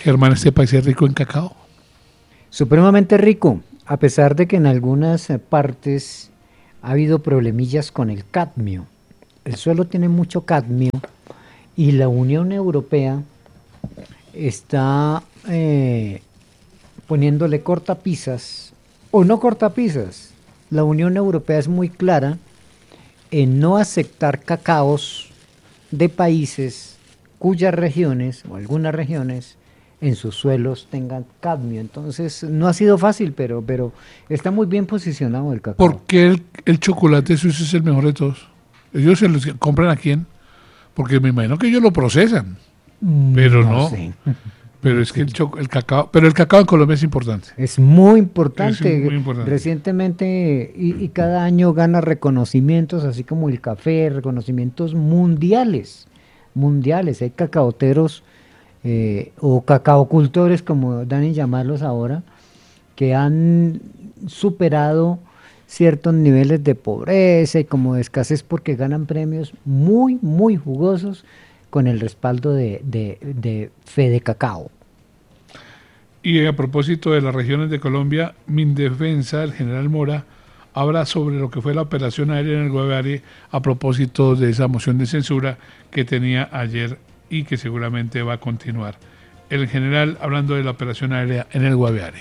Germán, ¿este país es rico en cacao? Supremamente rico, a pesar de que en algunas partes ha habido problemillas con el cadmio. El suelo tiene mucho cadmio y la Unión Europea está eh, poniéndole cortapisas, o no cortapisas. La Unión Europea es muy clara en no aceptar cacaos de países cuyas regiones, o algunas regiones, en sus suelos tengan cadmio. Entonces, no ha sido fácil, pero, pero está muy bien posicionado el cacao. ¿Por qué el, el chocolate suizo es el mejor de todos? ¿Ellos se los compran a quién? Porque me imagino que ellos lo procesan, pero no. no. sé. Pero es que el, cho- el cacao, pero el cacao en Colombia es importante. Es muy importante. Es muy importante. Recientemente y, y cada año gana reconocimientos, así como el café, reconocimientos mundiales. Mundiales. Hay cacaoteros eh, o cacaocultores, como dan en llamarlos ahora, que han superado ciertos niveles de pobreza y como de escasez porque ganan premios muy, muy jugosos con el respaldo de, de, de Fede Cacao. Y a propósito de las regiones de Colombia, Mindefensa, el general Mora, habla sobre lo que fue la operación aérea en el Guaviare a propósito de esa moción de censura que tenía ayer y que seguramente va a continuar. El general hablando de la operación aérea en el Guaviare.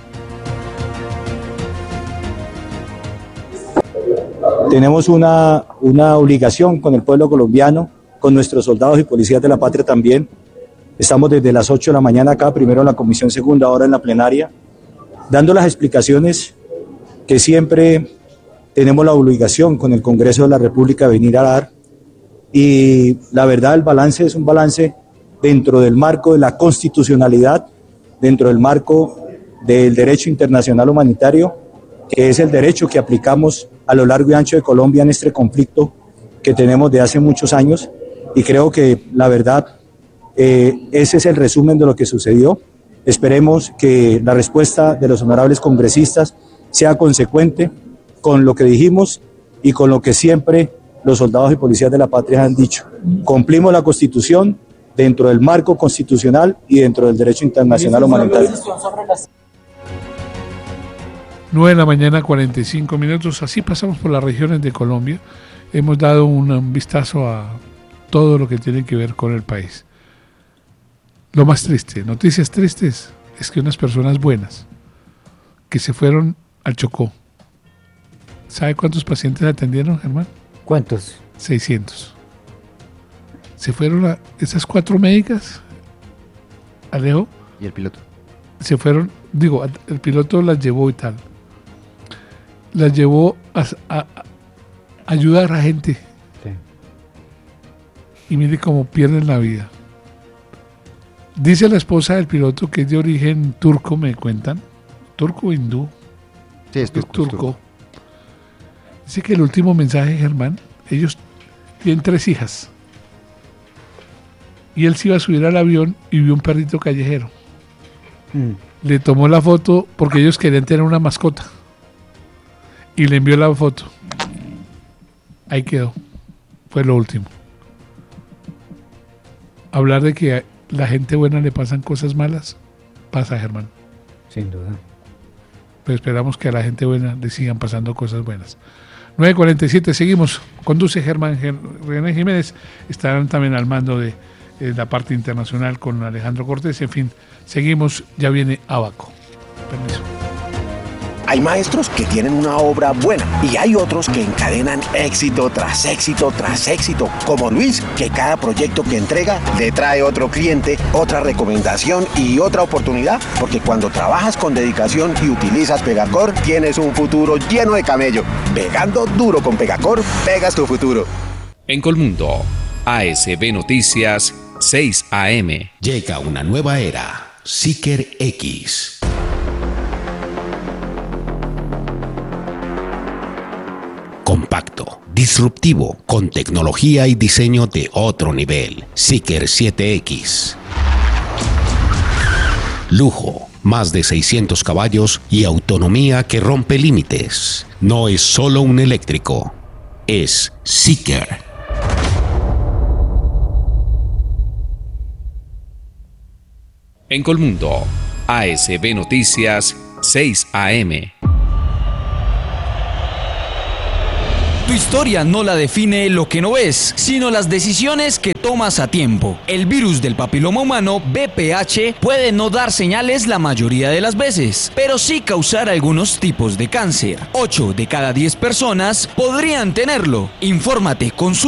Tenemos una, una obligación con el pueblo colombiano, con nuestros soldados y policías de la patria también. Estamos desde las ocho de la mañana acá, primero en la comisión segunda, ahora en la plenaria, dando las explicaciones que siempre tenemos la obligación con el Congreso de la República de venir a dar. Y la verdad, el balance es un balance dentro del marco de la constitucionalidad, dentro del marco del derecho internacional humanitario, que es el derecho que aplicamos a lo largo y ancho de Colombia en este conflicto que tenemos de hace muchos años. Y creo que la verdad, eh, ese es el resumen de lo que sucedió. Esperemos que la respuesta de los honorables congresistas sea consecuente con lo que dijimos y con lo que siempre los soldados y policías de la patria han dicho. Cumplimos la Constitución dentro del marco constitucional y dentro del derecho internacional humanitario. nueve de la mañana, cuarenta y cinco minutos. Así pasamos por las regiones de Colombia. Hemos dado un, un vistazo a todo lo que tiene que ver con el país. Lo más triste, noticias tristes, es que unas personas buenas que se fueron al Chocó. ¿Sabe cuántos pacientes atendieron, Germán? ¿Cuántos? seiscientos. Se fueron a esas cuatro médicas, Alejo. ¿Y el piloto? Se fueron, digo, el piloto las llevó y tal. Las llevó a, a, a ayudar a gente. Sí. Y mire cómo pierden la vida. Dice la esposa del piloto que es de origen turco, me cuentan. ¿Turco o hindú? Sí, es turco. Es turco. Es turco. Dice que el último mensaje, Germán, ellos tienen tres hijas. Y él se iba a subir al avión y vio un perrito callejero. Mm. Le tomó la foto porque ellos querían tener una mascota. Y le envió la foto. Ahí quedó. Fue lo último. Hablar de que a la gente buena le pasan cosas malas, pasa, Germán. Sin duda. Pero esperamos que a la gente buena le sigan pasando cosas buenas. nueve cuarenta y siete, seguimos. Conduce Germán René Jiménez. Estarán también al mando de eh, la parte internacional con Alejandro Cortés. En fin, seguimos. Ya viene Abaco. Permiso. Hay maestros que tienen una obra buena y hay otros que encadenan éxito tras éxito tras éxito, como Luis, que cada proyecto que entrega le trae otro cliente, otra recomendación y otra oportunidad, porque cuando trabajas con dedicación y utilizas Pegacor, tienes un futuro lleno de camello. Pegando duro con Pegacor, pegas tu futuro. En Colmundo, A S B Noticias, seis A M. Llega una nueva era, Seeker X. Compacto, disruptivo, con tecnología y diseño de otro nivel. Seeker siete X. Lujo, más de seiscientos caballos y autonomía que rompe límites. No es solo un eléctrico, es Seeker. En Colmundo, A S B Noticias, seis A M. Tu historia no la define lo que no ves, sino las decisiones que tomas a tiempo. El virus del papiloma humano, V P H, puede no dar señales la mayoría de las veces, pero sí causar algunos tipos de cáncer. ocho de cada diez personas podrían tenerlo. Infórmate, consulta